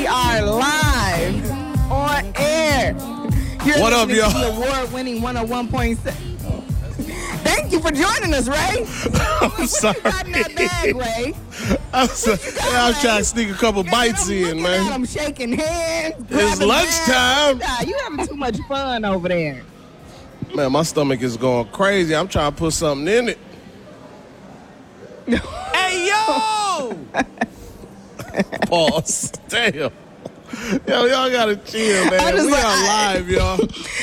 We are live on air. You're What up, y'all? The award-winning 101.7. Thank you for joining us, Ray. I'm sorry. What you got in that bag, Ray? I'm trying to sneak a couple bites in, man. I'm shaking hands. It's lunchtime. Nah, you having too much fun over there. Man, my stomach is going crazy. I'm trying to put something in it. Hey, yo! Pause. Damn. Yo, y'all gotta chill, man. We are live, y'all.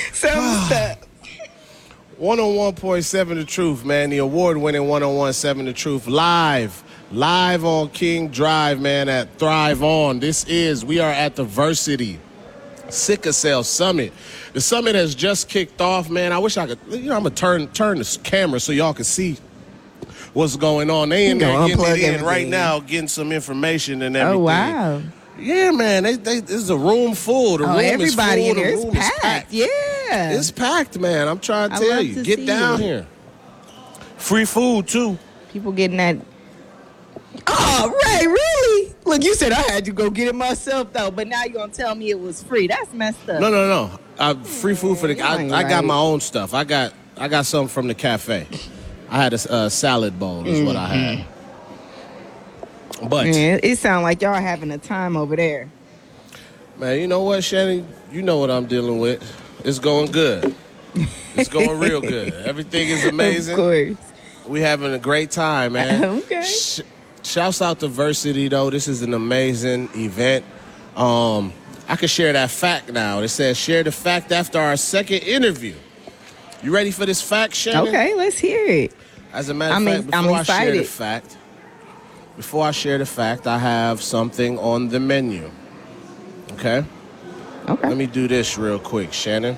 101.7 The Truth, man. The award-winning 101.7 The Truth. Live on King Drive, man, at Thrive On. We are at the Versity Sickle Cell Summit. The summit has just kicked off, man. I wish I could, I'm going to turn this camera so y'all can see what's going on. They in there getting it in right now, getting some information and everything. Oh, wow. Yeah, man. This is a room full. The room is full. Everybody in there is packed. Yeah. It's packed, man. I'm trying to tell you. Get down here. Free food, too. People getting that. Oh, Ray, really? Look, you said I had to go get it myself, though, but now you're going to tell me it was free. That's messed up. No. Free food for the... I got my own stuff. I got something from the cafe. I had a salad bowl is what I had. But... Man, it sounds like y'all having a time over there. Man, you know what, Shannon? You know what I'm dealing with. It's going good. It's going real good. Everything is amazing. Of course. We having a great time, man. Okay. Shouts out to Versity, though. This is an amazing event. I can share that fact now. It says, share the fact after our second interview. You ready for this fact, Shannon? Okay, let's hear it. As a matter of fact, before I share the fact, I have something on the menu. Okay? Okay. Let me do this real quick, Shannon.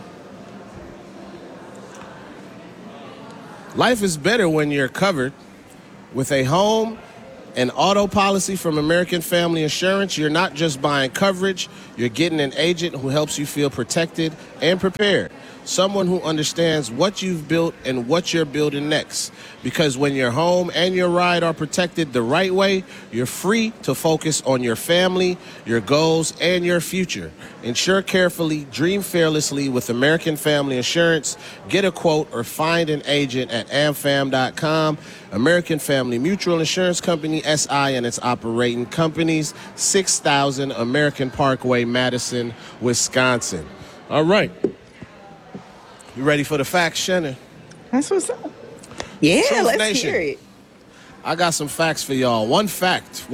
Life is better when you're covered with a home and auto policy from American Family Insurance. You're not just buying coverage, you're getting an agent who helps you feel protected and prepared. Someone who understands what you've built and what you're building next. Because when your home and your ride are protected the right way, you're free to focus on your family, your goals, and your future. Insure carefully, dream fearlessly with American Family Insurance. Get a quote or find an agent at amfam.com. American Family Mutual Insurance Company, SI, and its operating companies, 6000 American Parkway, Madison, Wisconsin. All right. You ready for the facts, Shannon? That's what's up. Yeah, Truth let's Nation. hear it. I got some facts for y'all. One fact.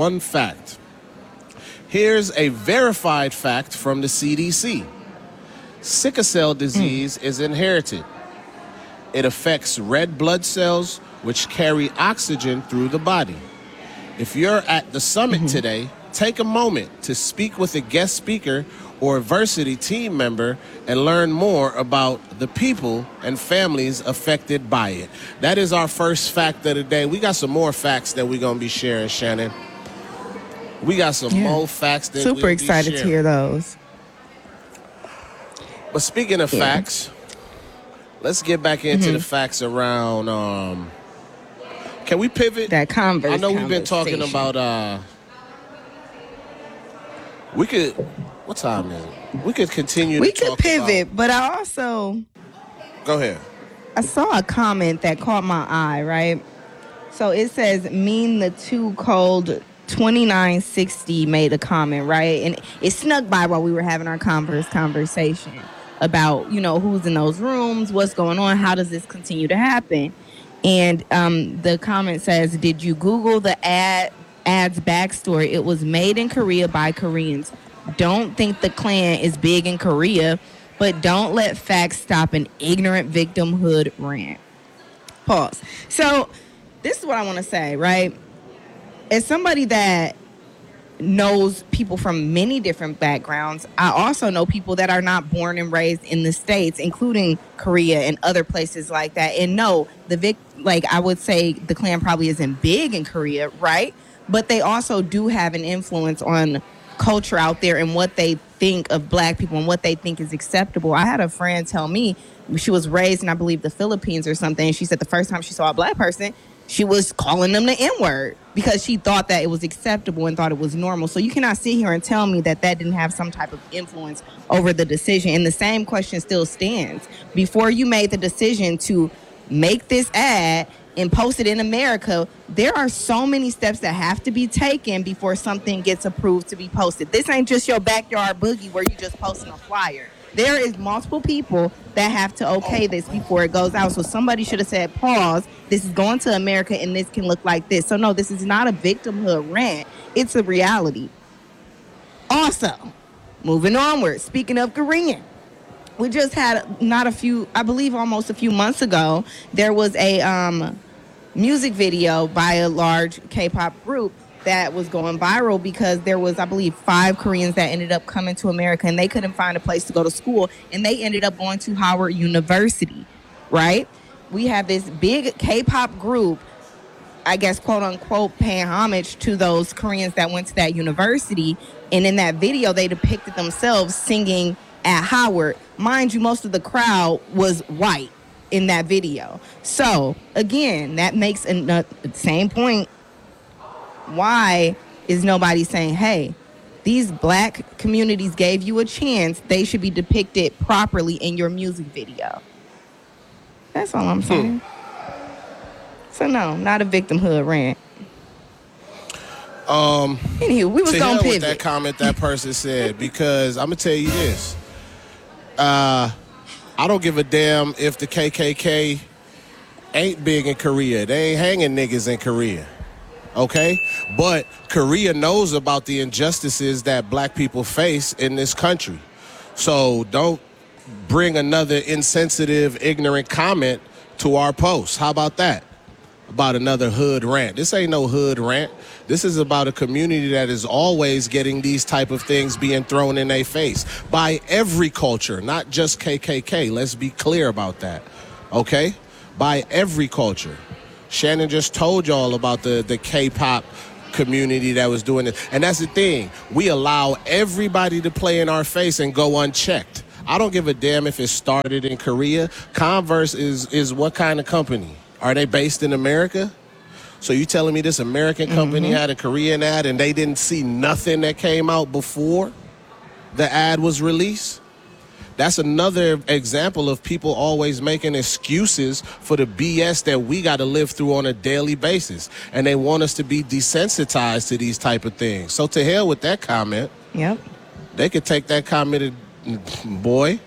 Here's a verified fact from the CDC. Sickle cell disease is inherited. It affects red blood cells, which carry oxygen through the body. If you're at the summit today, take a moment to speak with a guest speaker or a Versity team member and learn more about the people and families affected by it. That is our first fact of the day. We got some more facts that we're going to be sharing, Shannon. We got some more facts that super excited to hear those. But speaking of facts, let's get back into the facts around... can we pivot? That conversation. I know we've been talking about... we could... What time is it? We could continue to talk pivot, but I also... Go ahead. I saw a comment that caught my eye, right? So it says, Mean the Too Cold 2960 made a comment, right? And it snuck by while we were having our conversation about, who's in those rooms, what's going on, how does this continue to happen? And the comment says, did you Google the ad's backstory? It was made in Korea by Koreans. Don't think the Klan is big in Korea, but don't let facts stop an ignorant victimhood rant. Pause. So this is what I want to say, right? As somebody that knows people from many different backgrounds, I also know people that are not born and raised in the States, including Korea and other places like that. And no, I would say the Klan probably isn't big in Korea, right? But they also do have an influence on culture out there and what they think of black people and what they think is acceptable. I had a friend tell me she was raised in, I believe, the Philippines or something. And she said the first time she saw a black person, she was calling them the N-word because she thought that it was acceptable and thought it was normal. So you cannot sit here and tell me that that didn't have some type of influence over the decision. And the same question still stands. Before you made the decision to make this ad and post it in America, there are so many steps that have to be taken before something gets approved to be posted. This ain't just your backyard boogie where you just posting a flyer. There is multiple people that have to okay this before it goes out. So somebody should have said, pause, this is going to America and this can look like this. So no, this is not a victimhood rant. It's a reality. Also, moving onward, speaking of Korean, we just had I believe almost a few months ago, there was a music video by a large K-pop group that was going viral because there was, I believe, 5 Koreans that ended up coming to America and they couldn't find a place to go to school and they ended up going to Howard University, right? We have this big K-pop group, I guess, quote unquote, paying homage to those Koreans that went to that university. And in that video, they depicted themselves singing at Howard. Mind you, most of the crowd was white in that video. So again, that makes the same point. Why is nobody saying, hey, these black communities gave you a chance, they should be depicted properly in your music video? That's all I'm saying. So no, not a victimhood rant. Anywho, we was gonna pivot. With that comment that person said, because I'm gonna tell you this. I don't give a damn if the KKK ain't big in Korea. They ain't hanging niggas in Korea. Okay? But Korea knows about the injustices that black people face in this country. So don't bring another insensitive, ignorant comment to our post. How about that? About another hood rant. This ain't no hood rant. This is about a community that is always getting these type of things being thrown in their face by every culture, not just KKK. Let's be clear about that. Okay? By every culture. Shannon just told y'all about the K-pop community that was doing it. And that's the thing. We allow everybody to play in our face and go unchecked. I don't give a damn if it started in Korea. Converse is what kind of company? Are they based in America? So you telling me this American company had a Korean ad and they didn't see nothing that came out before the ad was released? That's another example of people always making excuses for the BS that we got to live through on a daily basis. And they want us to be desensitized to these type of things. So to hell with that comment. Yep. They could take that comment and, boy.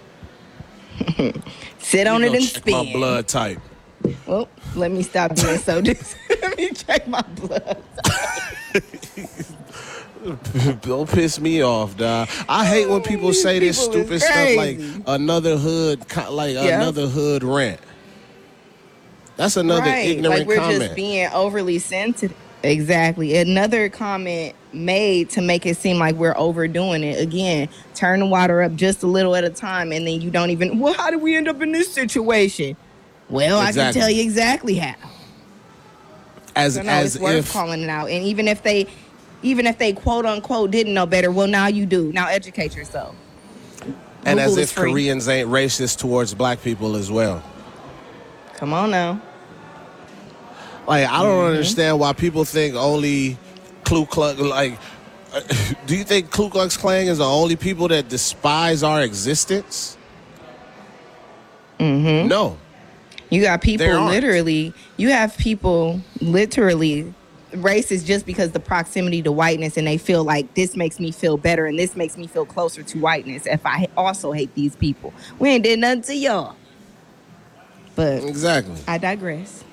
Sit on it and spin. My blood type. Well, let me stop doing so. Just let me check my blood. Don't piss me off, dog. I hate when people say this stupid stuff like another hood, another hood rant. That's another ignorant like we're comment. Just being overly sensitive. Exactly. Another comment made to make it seem like we're overdoing it. Again, turn the water up just a little at a time, and then you don't even. Well, how did we end up in this situation? Well, exactly. I can tell you exactly how. As it's worth calling it out, and even if they quote unquote didn't know better, well, now you do. Now educate yourself. And Google as if Koreans ain't racist towards black people as well. Come on now. Like, I don't understand why people think only Ku Klux, do you think Ku Klux Klan is the only people that despise our existence? No. You got people you have people literally racist just because the proximity to whiteness, and they feel like this makes me feel better and this makes me feel closer to whiteness if I also hate these people. We ain't did nothing to y'all. But exactly. I digress.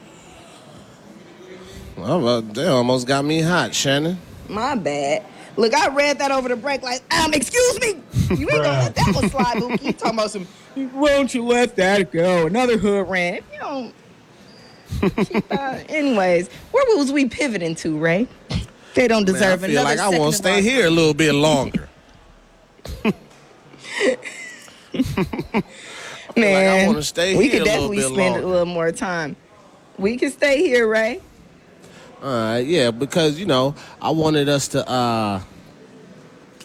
Well, they almost got me hot, Shannon. My bad. Look, I read that over the break like, excuse me. You ain't gonna let that one slide, Mookie. You talking about some, why don't you let that go? Another hood rant. If you don't. Anyways, where was we pivoting to, Ray? They don't deserve another. I feel like I want to stay here a little bit longer. Man, I want to stay we here could definitely spend a little more time. We can stay here, Ray. Yeah, because I wanted us to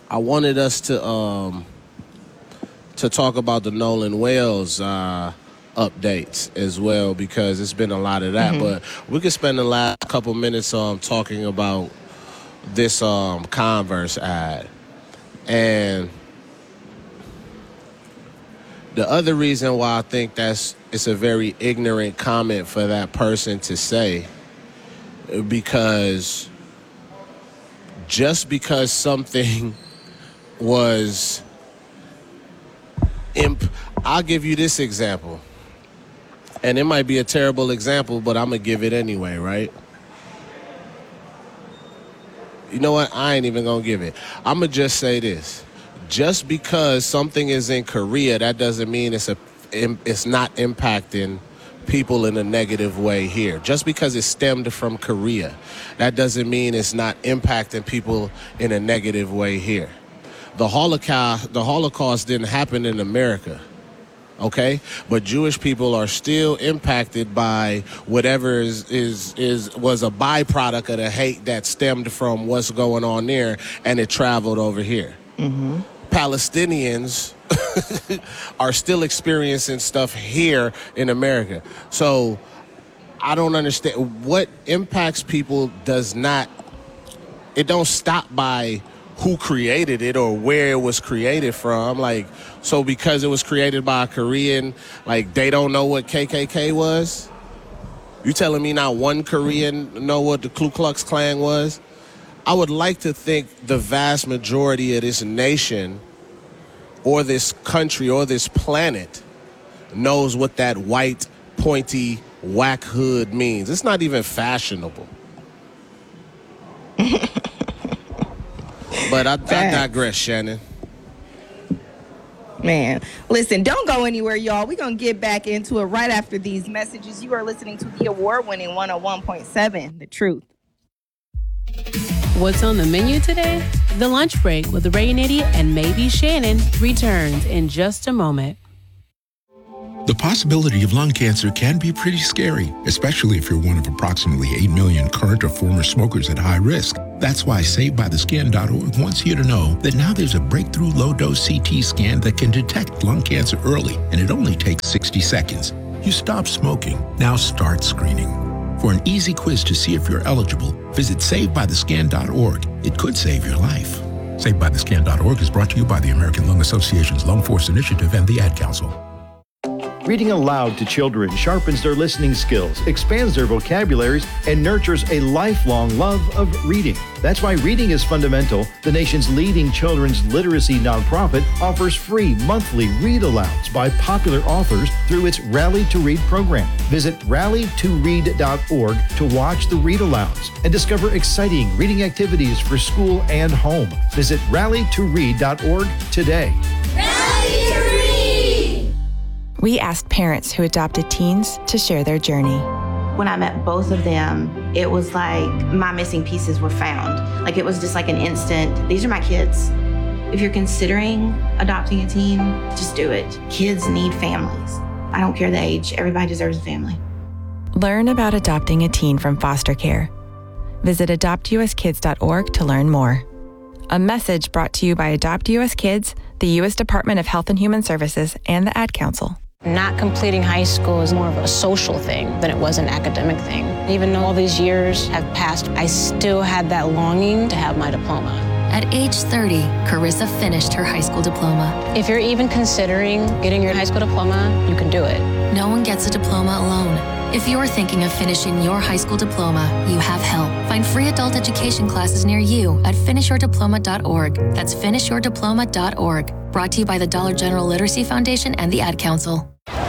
talk about the Nolan Wales updates as well, because it's been a lot of that. But we could spend the last couple minutes talking about this Converse ad. And the other reason why I think it's a very ignorant comment for that person to say, because just because something was I'll give you this example. And it might be a terrible example, but I'm going to give it anyway, right? You know what? I ain't even going to give it. I'm going to just say this. Just because something is in Korea, that doesn't mean it's not impacting people in a negative way here. Just because it stemmed from Korea, that doesn't mean it's not impacting people in a negative way here. The Holocaust didn't happen in America. Okay, but Jewish people are still impacted by whatever was a byproduct of the hate that stemmed from what's going on there, and it traveled over here. Palestinians are still experiencing stuff here in America. So I don't understand what impacts people. It don't stop by who created it or where it was created from. Like, so because it was created by a Korean, like, they don't know what KKK was? You telling me not one Korean know what the Ku Klux Klan was? I would like to think the vast majority of this nation or this country or this planet knows what that white, pointy, whack hood means. It's not even fashionable. But I digress, Shannon. Man, listen, don't go anywhere, y'all. We're going to get back into it right after these messages. You are listening to the award-winning 101.7, The Truth. What's on the menu today? The Lunch Break with Ray Nitty and maybe Shannon returns in just a moment. The possibility of lung cancer can be pretty scary, especially if you're one of approximately 8 million current or former smokers at high risk. That's why SaveByTheScan.org wants you to know that now there's a breakthrough low-dose CT scan that can detect lung cancer early, and it only takes 60 seconds. You stop smoking, now start screening. For an easy quiz to see if you're eligible, visit SaveByTheScan.org. It could save your life. SaveByTheScan.org is brought to you by the American Lung Association's Lung Force Initiative and the Ad Council. Reading aloud to children sharpens their listening skills, expands their vocabularies, and nurtures a lifelong love of reading. That's why Reading is Fundamental, the nation's leading children's literacy nonprofit, offers free monthly read-alouds by popular authors through its Rally to Read program. Visit rallytoread.org to watch the read-alouds and discover exciting reading activities for school and home. Visit rallytoread.org today. Rally to Read! We asked parents who adopted teens to share their journey. When I met both of them, it was like my missing pieces were found. Like, it was just like an instant, these are my kids. If you're considering adopting a teen, just do it. Kids need families. I don't care the age, everybody deserves a family. Learn about adopting a teen from foster care. Visit adoptuskids.org to learn more. A message brought to you by Adopt US Kids, the U.S. Department of Health and Human Services, and the Ad Council. Not completing high school is more of a social thing than it was an academic thing. Even though all these years have passed, I still had that longing to have my diploma. At age 30, Carissa finished her high school diploma. If you're even considering getting your high school diploma, you can do it. No one gets a diploma alone. If you're thinking of finishing your high school diploma, you have help. Find free adult education classes near you at finishyourdiploma.org. That's finishyourdiploma.org. Brought to you by the Dollar General Literacy Foundation and the Ad Council.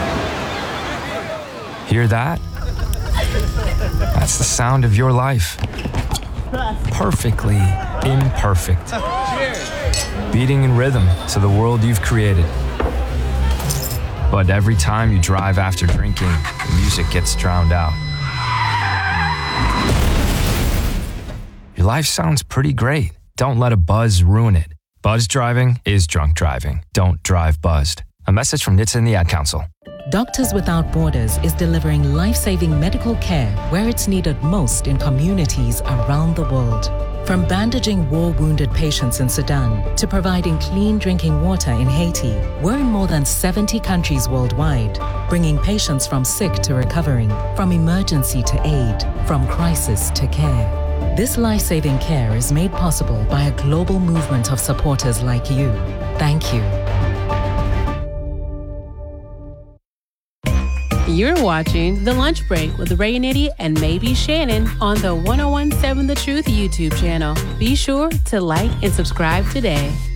Hear that? That's the sound of your life. Perfectly imperfect. Beating in rhythm to the world you've created. But every time you drive after drinking, the music gets drowned out. Your life sounds pretty great. Don't let a buzz ruin it. Buzz driving is drunk driving. Don't drive buzzed. A message from NHTSA and the Ad Council. Doctors Without Borders is delivering life-saving medical care where it's needed most in communities around the world. From bandaging war-wounded patients in Sudan to providing clean drinking water in Haiti, we're in more than 70 countries worldwide, bringing patients from sick to recovering, from emergency to aid, from crisis to care. This life-saving care is made possible by a global movement of supporters like you. Thank you. You're watching The Lunch Break with Ray Nitty and Maybe Shannon on the 1017 The Truth YouTube channel. Be sure to like and subscribe today.